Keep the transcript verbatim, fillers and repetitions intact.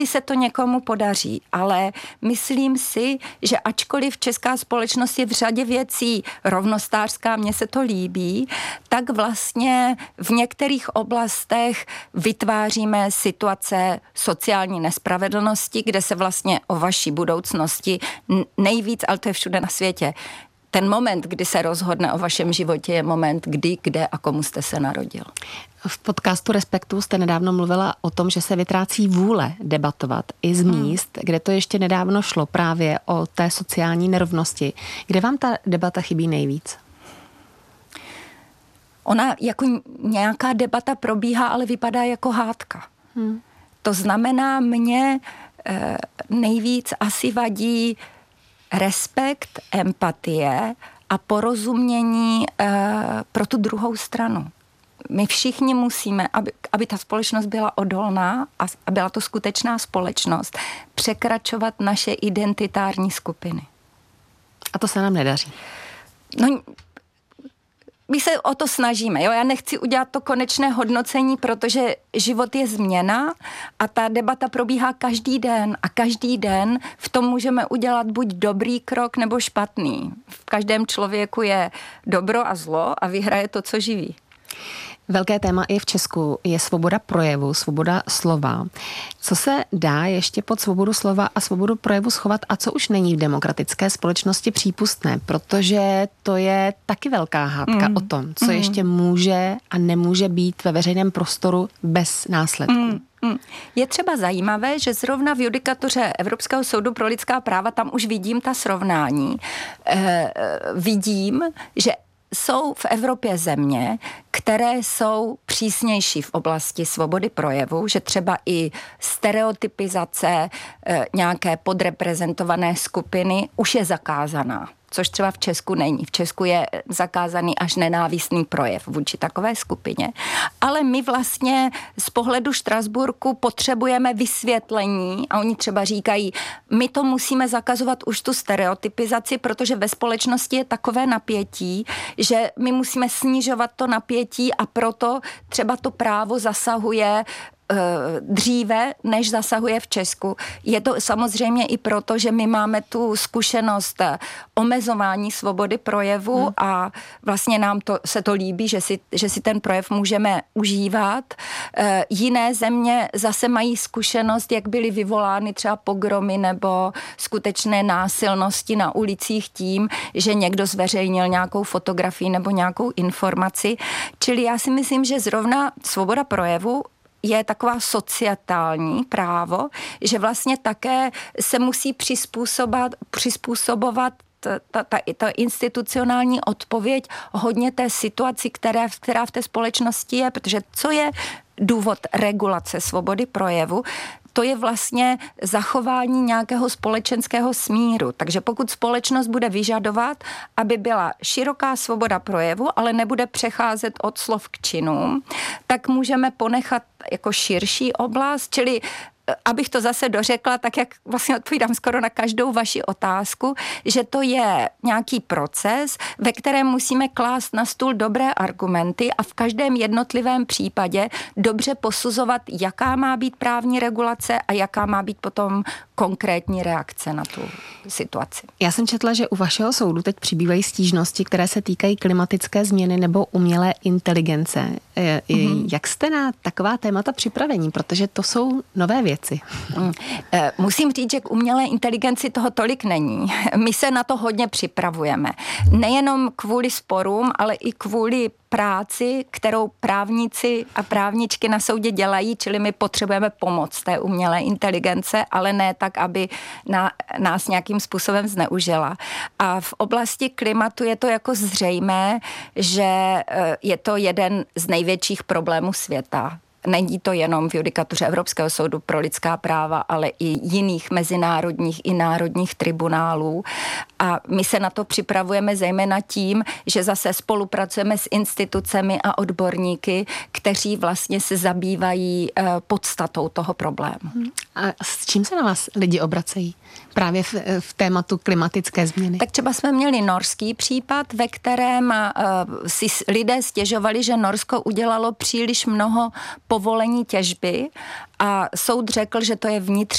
se to někomu podaří, ale myslím si, že ačkoliv česká společnost je v řadě věcí rovnostářská, mně se to líbí, tak vlastně v některých oblastech vytváříme situace sociální nespravedlnosti, kde se vlastně o vaší budoucnosti nejvíc, ale to je všude na světě, ten moment, kdy se rozhodne o vašem životě, je moment, kdy, kde a komu jste se narodil. V podcastu Respektu jste nedávno mluvila o tom, že se vytrácí vůle debatovat i z míst, hmm. kde to ještě nedávno šlo právě o té sociální nerovnosti. Kde vám ta debata chybí nejvíc? Ona jako nějaká debata probíhá, ale vypadá jako hádka. Hmm. To znamená, mě eh, nejvíc asi vadí respekt, empatie a porozumění e, pro tu druhou stranu. My všichni musíme, aby, aby ta společnost byla odolná a, a byla to skutečná společnost, překračovat naše identitární skupiny. A to se nám nedaří. No, my se o to snažíme. Jo? Já nechci udělat to konečné hodnocení, protože život je změna a ta debata probíhá každý den a každý den v tom můžeme udělat buď dobrý krok nebo špatný. V každém člověku je dobro a zlo a vyhraje to, co živí. Velké téma i v Česku je svoboda projevu, svoboda slova. Co se dá ještě pod svobodu slova a svobodu projevu schovat a co už není v demokratické společnosti přípustné? Protože to je taky velká hádka mm. o tom, co mm. ještě může a nemůže být ve veřejném prostoru bez následků. Mm. Mm. Je třeba zajímavé, že zrovna v judikatuře Evropského soudu pro lidská práva tam už vidím ta srovnání. E, vidím, že jsou v Evropě země, které jsou přísnější v oblasti svobody projevu, že třeba i stereotypizace e, nějaké podreprezentované skupiny už je zakázaná. Což třeba v Česku není. V Česku je zakázaný až nenávistný projev vůči takové skupině. Ale my vlastně z pohledu Štrasburku potřebujeme vysvětlení a oni třeba říkají, my to musíme zakazovat už tu stereotypizaci, protože ve společnosti je takové napětí, že my musíme snižovat to napětí a proto třeba to právo zasahuje dříve, než zasahuje v Česku. Je to samozřejmě i proto, že my máme tu zkušenost omezování svobody projevu hmm. a vlastně nám to, se to líbí, že si, že si ten projev můžeme užívat. E, jiné země zase mají zkušenost, jak byly vyvolány třeba pogromy nebo skutečné násilnosti na ulicích tím, že někdo zveřejnil nějakou fotografii nebo nějakou informaci. Čili já si myslím, že zrovna svoboda projevu je taková societální právo, že vlastně také se musí přizpůsobovat, přizpůsobovat ta, ta, ta, ta institucionální odpověď hodně té situaci, která, která v té společnosti je, protože co je důvod regulace svobody projevu? To je vlastně zachování nějakého společenského smíru. Takže pokud společnost bude vyžadovat, aby byla široká svoboda projevu, ale nebude přecházet od slov k činům, tak můžeme ponechat jako širší oblast, čili abych to zase dořekla, tak jak vlastně odpovídám skoro na každou vaši otázku, že to je nějaký proces, ve kterém musíme klást na stůl dobré argumenty a v každém jednotlivém případě dobře posuzovat, jaká má být právní regulace a jaká má být potom konkrétní reakce na tu situaci. Já jsem četla, že u vašeho soudu teď přibývají stížnosti, které se týkají klimatické změny nebo umělé inteligence. Mm-hmm. Jak jste na taková témata připravení? Protože to jsou nové věci. Musím říct, že k umělé inteligenci toho tolik není. My se na to hodně připravujeme. Nejenom kvůli sporům, ale i kvůli práci, kterou právníci a právničky na soudě dělají, čili my potřebujeme pomoc té umělé inteligence, ale ne tak, aby na, nás nějakým způsobem zneužila. A v oblasti klimatu je to jako zřejmé, že je to jeden z největších problémů světa. Není to jenom v judikatuře Evropského soudu pro lidská práva, ale i jiných mezinárodních i národních tribunálů. A my se na to připravujeme zejména tím, že zase spolupracujeme s institucemi a odborníky, kteří vlastně se zabývají podstatou toho problému. A s čím se na vás lidi obracejí? Právě v, v tématu klimatické změny. Tak třeba jsme měli norský případ, ve kterém uh, si lidé stěžovali, že Norsko udělalo příliš mnoho povolení těžby a soud řekl, že to je vnitřní